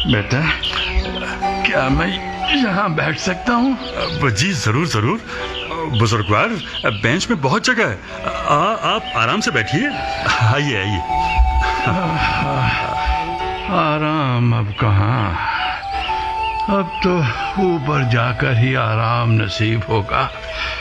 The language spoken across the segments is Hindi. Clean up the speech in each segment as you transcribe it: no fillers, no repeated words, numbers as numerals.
बेटा, क्या मैं यहाँ बैठ सकता हूँ? जी जरूर जरूर बुजुर्गवार, बेंच में बहुत जगह है। आप आराम से बैठिए। आइए आइए। आराम अब कहाँ, अब तो ऊपर जाकर ही आराम नसीब होगा।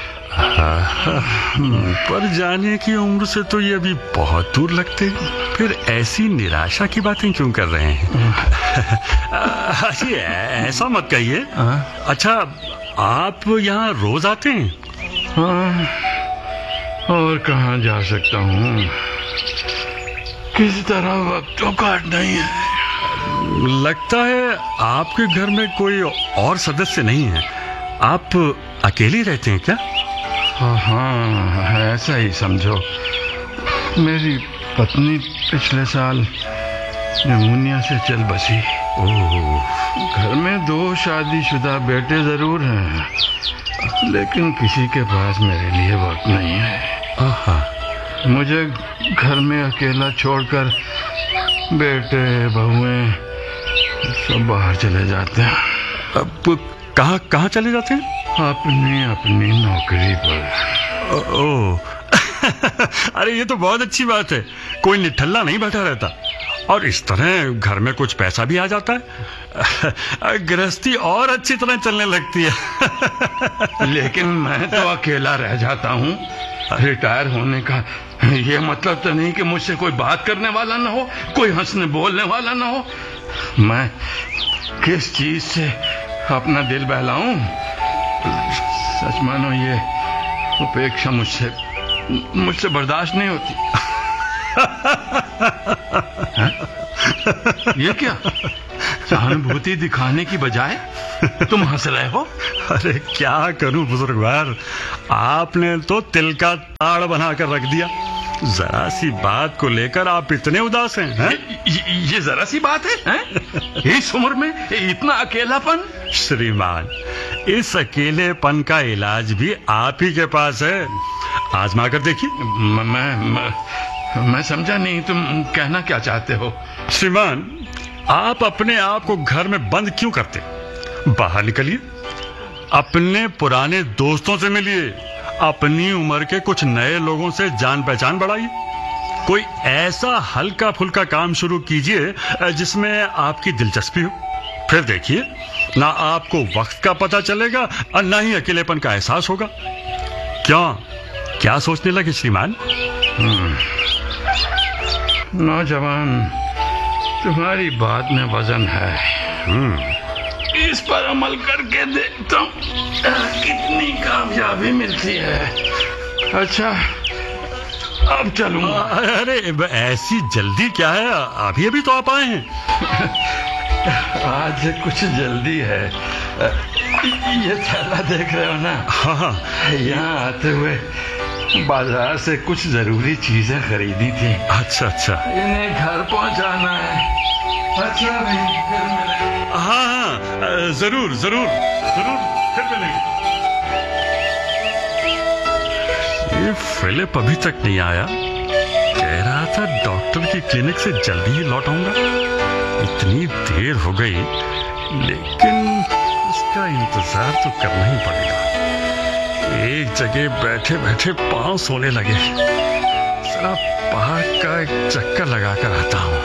ऊपर जाने की उम्र से तो ये अभी बहुत दूर लगते हैं, फिर ऐसी निराशा की बातें क्यों कर रहे हैं? अजी ऐसा मत कहिए। अच्छा, आप यहाँ रोज आते हैं? हाँ, और कहाँ जा सकता हूँ, किसी तरह वक्त तो काटना ही है। लगता है आपके घर में कोई और सदस्य नहीं है, आप अकेले रहते हैं क्या? हाँ, ऐसा ही समझो। मेरी पत्नी पिछले साल निमोनिया से चल बसी। घर में 2 शादीशुदा बेटे जरूर हैं, लेकिन किसी के पास मेरे लिए वक्त नहीं है। मुझे घर में अकेला छोड़कर बेटे बहुएं सब बाहर चले जाते हैं। अब कहाँ चले जाते हैं? अपनी नौकरी पर। अरे ये तो बहुत अच्छी बात है, कोई निठल्ला नहीं बैठा रहता, और इस तरह घर में कुछ पैसा भी आ जाता है, गृहस्थी और अच्छी तरह चलने लगती है। लेकिन मैं तो अकेला रह जाता हूँ। रिटायर होने का ये मतलब तो नहीं कि मुझसे कोई बात करने वाला ना हो, कोई हंसने बोलने वाला ना हो। मैं किस चीज से अपना दिल बहलाऊं? सच मानो ये उपेक्षा मुझसे बर्दाश्त नहीं होती। ये क्या सहानुभूति दिखाने की बजाय तुम हंस रहे हो? अरे क्या करूं बुजुर्गवार, आपने तो तिल का ताड़ बनाकर रख दिया। जरा सी बात को लेकर आप इतने उदास हैं? ये जरा सी बात है? इस उम्र में इतना अकेलापन? श्रीमान, इस अकेलेपन का इलाज भी आप ही के पास है, आजमा कर देखिए। मैं समझा नहीं, तुम कहना क्या चाहते हो? श्रीमान, आप अपने आप को घर में बंद क्यों करते? बाहर निकलिए, अपने पुराने दोस्तों से मिलिए, अपनी उम्र के कुछ नए लोगों से जान पहचान बढ़ाइए, कोई ऐसा हल्का फुल्का काम शुरू कीजिए जिसमें आपकी दिलचस्पी हो। फिर देखिए, ना आपको वक्त का पता चलेगा और ना ही अकेलेपन का एहसास होगा। क्या सोचने लगे श्रीमान? नौजवान, तुम्हारी बात में वजन है। इस पर अमल करके देखता हूँ कितनी कामयाबी मिलती है। अच्छा, अब चलूंगा। अरे ऐसी जल्दी क्या है, अभी तो आप आए हैं। आज कुछ जल्दी है। ये थैला देख रहे हो ना? हाँ। यहाँ आते हुए बाजार से कुछ जरूरी चीजें खरीदी थी। अच्छा, इन्हें घर पहुंचाना है। अच्छा भाई, फिर मिलेंगे। हाँ, जरूर फिर मिलेंगे। ये फिलिप अभी तक नहीं आया, कह रहा था डॉक्टर की क्लिनिक से जल्दी ही लौट आऊंगा। इतनी देर हो गई, लेकिन इसका इंतजार तो करना ही पड़ेगा। एक जगह बैठे बैठे पांव सोने लगे, जरा पार्क का एक चक्कर लगाकर आता हूं।